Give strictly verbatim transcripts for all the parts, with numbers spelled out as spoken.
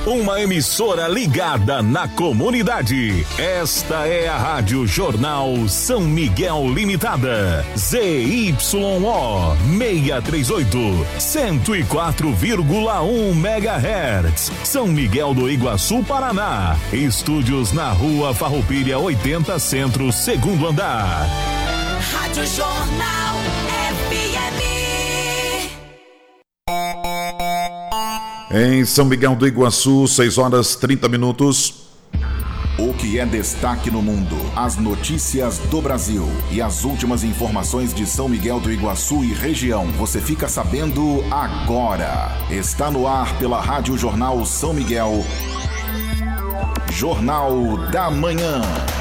uma emissora ligada na comunidade. Esta é a Rádio Jornal São Miguel Limitada. Z Y O seiscentos e trinta e oito, cento e quatro vírgula um megahertz. São Miguel do Iguaçu, Paraná. Estúdios na Rua Farroupilha oitenta Centro, segundo andar. Rádio Jornal F M. Em São Miguel do Iguaçu, seis horas trinta minutos. O que é destaque no mundo, as notícias do Brasil e as últimas informações de São Miguel do Iguaçu e região, você fica sabendo agora. Está no ar pela Rádio Jornal São Miguel, Jornal da Manhã.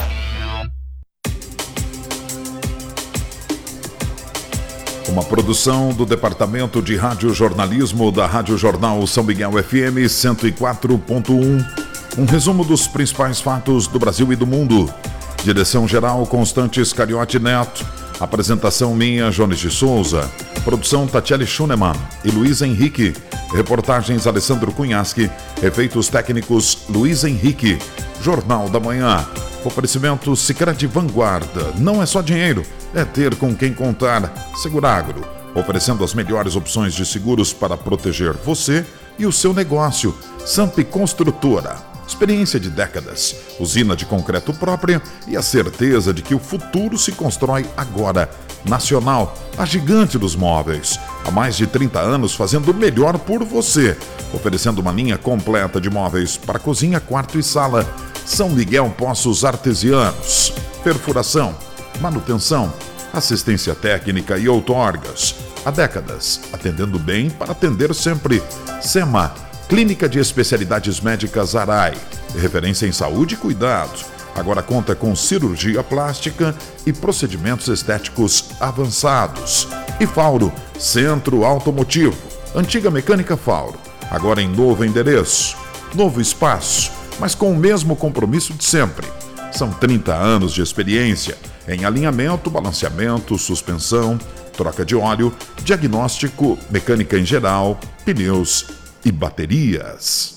Uma produção do Departamento de Rádio Jornalismo da Rádio Jornal São Miguel F M cento e quatro ponto um. Um resumo dos principais fatos do Brasil e do mundo. Direção-geral Constantes Cariotti Neto. Apresentação minha, Jones de Souza. Produção Tatiele Schunemann e Luiz Henrique. Reportagens Alessandro Cunhaschi. Efeitos técnicos Luiz Henrique. Jornal da Manhã. Oferecimento Sicredi Vanguarda. Não é só dinheiro, é ter com quem contar. Seguragro, oferecendo as melhores opções de seguros para proteger você e o seu negócio. Samp Construtora, experiência de décadas, usina de concreto própria e a certeza de que o futuro se constrói agora. Nacional, a gigante dos móveis. Há mais de trinta anos fazendo o melhor por você. Oferecendo uma linha completa de móveis para cozinha, quarto e sala. São Miguel Poços Artesianos. Perfuração, manutenção, assistência técnica e outorgas. Há décadas, atendendo bem para atender sempre. SEMA, Clínica de Especialidades Médicas Arai. Referência em saúde e cuidado. Agora conta com cirurgia plástica e procedimentos estéticos avançados. E Fauro, Centro Automotivo. Antiga Mecânica Fauro. Agora em novo endereço. Novo espaço, mas com o mesmo compromisso de sempre. São trinta anos de experiência em alinhamento, balanceamento, suspensão, troca de óleo, diagnóstico, mecânica em geral, pneus e baterias.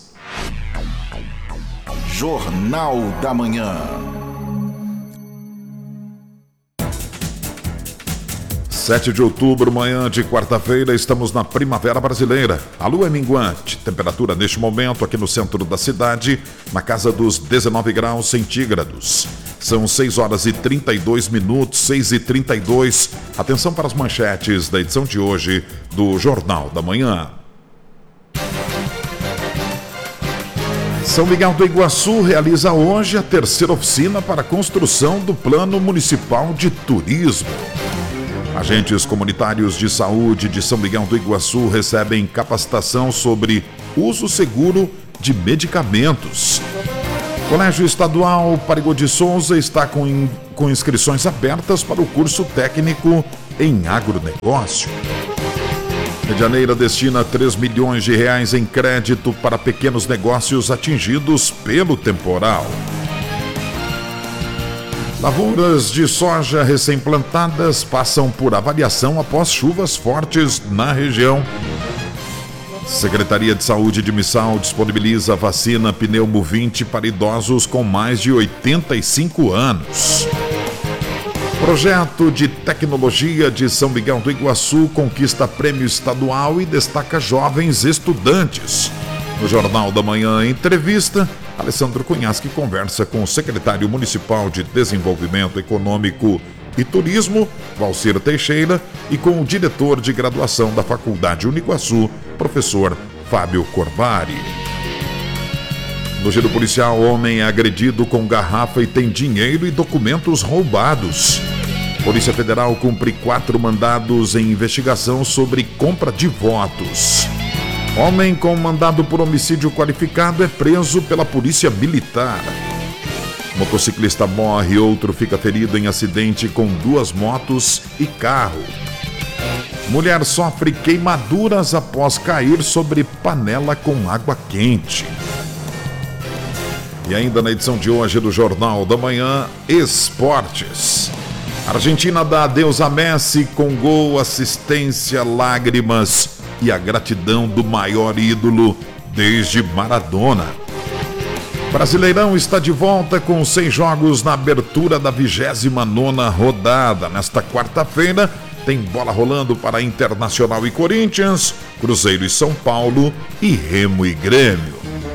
Jornal da Manhã. sete de outubro, manhã de quarta-feira, estamos na Primavera Brasileira. A lua é minguante, temperatura neste momento aqui no centro da cidade, na casa dos dezenove graus centígrados. São seis horas e trinta e dois minutos, seis e trinta e dois. Atenção para as manchetes da edição de hoje do Jornal da Manhã. São Miguel do Iguaçu realiza hoje a terceira oficina para a construção do Plano Municipal de Turismo. Agentes comunitários de saúde de São Miguel do Iguaçu recebem capacitação sobre uso seguro de medicamentos. Colégio Estadual Parigô de Souza está com, in, com inscrições abertas para o curso técnico em agronegócio. Medianeira destina três milhões de reais em crédito para pequenos negócios atingidos pelo temporal. Lavouras de soja recém-plantadas passam por avaliação após chuvas fortes na região. Secretaria de Saúde de Missal disponibiliza vacina Pneumo vinte para idosos com mais de oitenta e cinco anos. Projeto de tecnologia de São Miguel do Iguaçu conquista prêmio estadual e destaca jovens estudantes. No Jornal da Manhã, entrevista, Alessandro Cunhaschi conversa com o secretário municipal de Desenvolvimento Econômico e Turismo, Valcir Teixeira, e com o diretor de graduação da Faculdade Uniguaçu, professor Fábio Corbari. No giro policial, homem é agredido com garrafa e tem dinheiro e documentos roubados. Polícia Federal cumpre quatro mandados em investigação sobre compra de votos. Homem com mandado por homicídio qualificado é preso pela Polícia Militar. Motociclista morre e outro fica ferido em acidente com duas motos e carro. Mulher sofre queimaduras após cair sobre panela com água quente. E ainda na edição de hoje do Jornal da Manhã, esportes. Argentina dá adeus a Messi com gol, assistência, lágrimas e a gratidão do maior ídolo desde Maradona. Brasileirão está de volta com seis jogos na abertura da vigésima nona rodada. Nesta quarta-feira tem bola rolando para Internacional e Corinthians, Cruzeiro e São Paulo e Remo e Grêmio.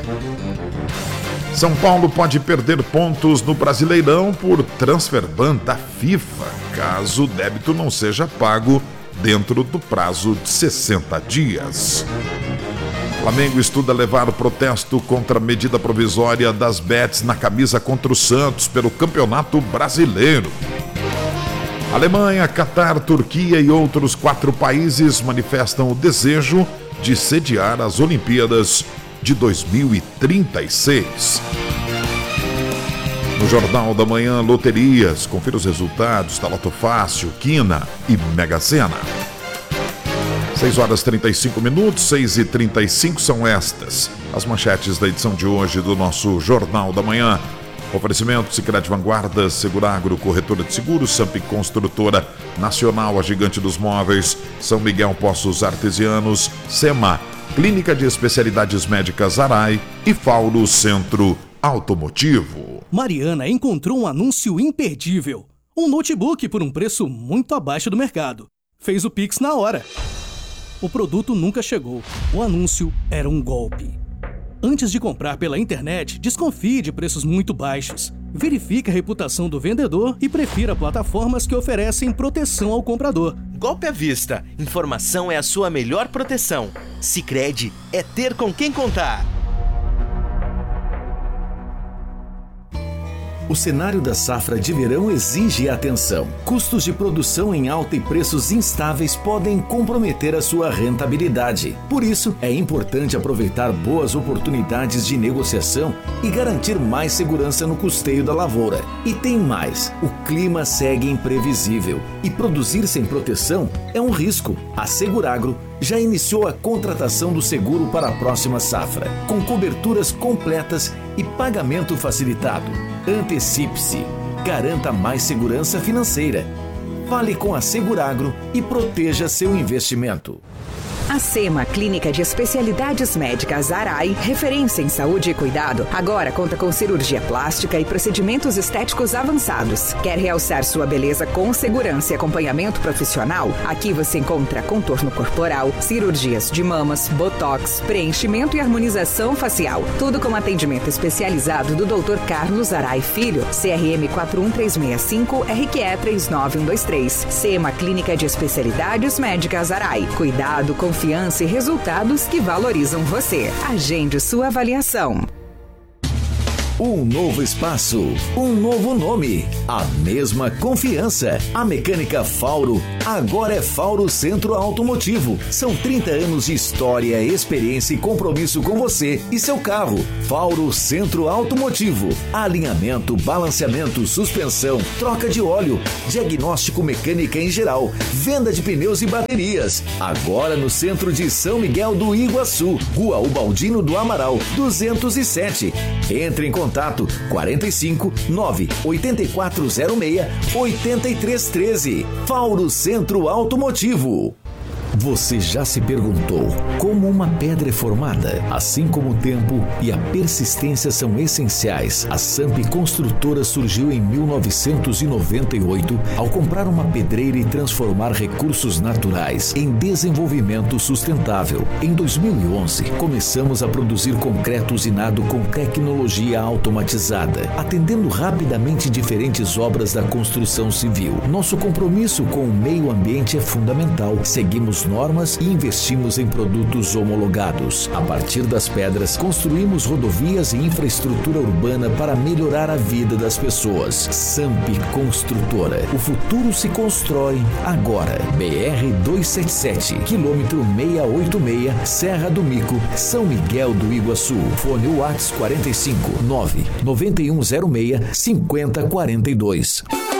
São Paulo pode perder pontos no Brasileirão por transfer ban da FIFA, caso o débito não seja pago dentro do prazo de sessenta dias. Flamengo estuda levar o protesto contra a medida provisória das bets na camisa contra o Santos pelo Campeonato Brasileiro. Alemanha, Catar, Turquia e outros quatro países manifestam o desejo de sediar as Olimpíadas de dois mil e trinta e seis. No Jornal da Manhã, loterias. Confira os resultados da Loto Fácil, Quina e Mega Sena. seis horas e trinta e cinco minutos, seis e trinta e cinco são estas as manchetes da edição de hoje do nosso Jornal da Manhã. Oferecimento Sicredi Vanguarda, Seguragro, Corretora de Seguros, Samp Construtora Nacional, a Gigante dos Móveis, São Miguel Poços Artesianos, SEMA, Clínica de Especialidades Médicas Arai e Fauro Centro Automotivo. Mariana encontrou um anúncio imperdível. Um notebook por um preço muito abaixo do mercado. Fez o Pix na hora. O produto nunca chegou. O anúncio era um golpe. Antes de comprar pela internet, desconfie de preços muito baixos. Verifique a reputação do vendedor e prefira plataformas que oferecem proteção ao comprador. Golpe à vista. Informação é a sua melhor proteção. Sicredi é ter com quem contar. O cenário da safra de verão exige atenção. Custos de produção em alta e preços instáveis podem comprometer a sua rentabilidade. Por isso, é importante aproveitar boas oportunidades de negociação e garantir mais segurança no custeio da lavoura. E tem mais, o clima segue imprevisível e produzir sem proteção é um risco. A Seguragro já iniciou a contratação do seguro para a próxima safra, com coberturas completas e pagamento facilitado. Antecipe-se. Garanta mais segurança financeira. Fale com a Seguragro e proteja seu investimento. A SEMA, Clínica de Especialidades Médicas Arai, referência em saúde e cuidado, agora conta com cirurgia plástica e procedimentos estéticos avançados. Quer realçar sua beleza com segurança e acompanhamento profissional? Aqui você encontra contorno corporal, cirurgias de mamas, botox, preenchimento e harmonização facial. Tudo com atendimento especializado do doutor Carlos Arai Filho, C R M quatro um três seis cinco, R Q E três nove um dois três. SEMA, Clínica de Especialidades Médicas Arai. Cuidado, confiança e resultados que valorizam você. Agende sua avaliação. Um novo espaço, um novo nome, a mesma confiança. A Mecânica Fauro agora é Fauro Centro Automotivo. São trinta anos de história, experiência e compromisso com você e seu carro. Fauro Centro Automotivo. Alinhamento, balanceamento, suspensão, troca de óleo, diagnóstico mecânica em geral, venda de pneus e baterias. Agora no centro de São Miguel do Iguaçu, Rua Ubaldino do Amaral, duzentos e sete. Entre em contato Contato quarenta e cinco, nove oito quatro zero seis, oito três um três. Fauro Centro Automotivo. Você já se perguntou como uma pedra é formada? Assim como o tempo e a persistência são essenciais, a Samp Construtora surgiu em mil novecentos e noventa e oito ao comprar uma pedreira e transformar recursos naturais em desenvolvimento sustentável. Em dois mil e onze, começamos a produzir concreto usinado com tecnologia automatizada, atendendo rapidamente diferentes obras da construção civil. Nosso compromisso com o meio ambiente é fundamental. Seguimos normas e investimos em produtos homologados. A partir das pedras, construímos rodovias e infraestrutura urbana para melhorar a vida das pessoas. Samp Construtora. O futuro se constrói agora. B R duzentos e setenta e sete, quilômetro seiscentos e oitenta e seis, Serra do Mico, São Miguel do Iguaçu. Fone WhatsApp quarenta e cinco, nove nove um zero seis, cinco zero quatro dois.